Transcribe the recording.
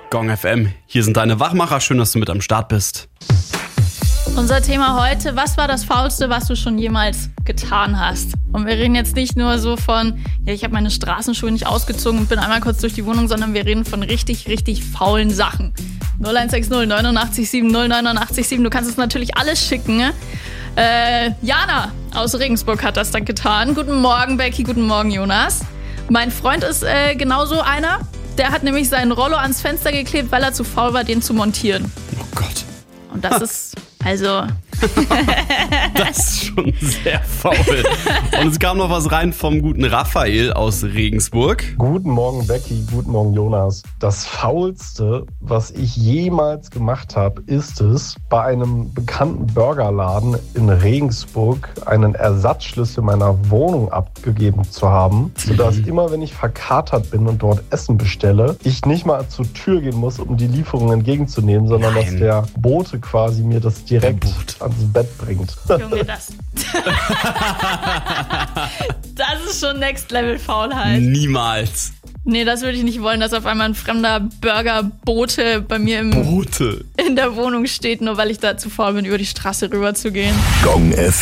Gong FM. Hier sind deine Wachmacher. Schön, dass du mit am Start bist. Unser Thema heute, was war das Faulste, was du schon jemals getan hast? Und wir reden jetzt nicht nur so von, ja, ich habe meine Straßenschuhe nicht ausgezogen und bin einmal kurz durch die Wohnung, sondern wir reden von richtig faulen Sachen. 0160 89 7 089 7, du kannst es natürlich alles schicken, ne? Jana aus Regensburg hat das dann getan. Guten Morgen, Becky, guten Morgen, Jonas. Mein Freund ist genauso einer. Der hat nämlich seinen Rollo ans Fenster geklebt, weil er zu faul war, den zu montieren. Oh Gott. Und das ist, also... Das ist schon sehr faul. Und es kam noch was rein vom guten Raphael aus Regensburg. Guten Morgen, Becky. Guten Morgen, Jonas. Das Faulste, was ich jemals gemacht habe, ist es, bei einem bekannten Burgerladen in Regensburg einen Ersatzschlüssel meiner Wohnung abgegeben zu haben, sodass immer, wenn ich verkatert bin und dort Essen bestelle, ich nicht mal zur Tür gehen muss, um die Lieferung entgegenzunehmen, sondern dass der Bote quasi mir das direkt ans Bett bringt. Junge, das ist schon Next-Level-Faulheit. Niemals. Nee, das würde ich nicht wollen, dass auf einmal ein fremder Burgerbote bei mir in der Wohnung steht, nur weil ich da zu faul bin, über die Straße rüber zu gehen. Gong FM.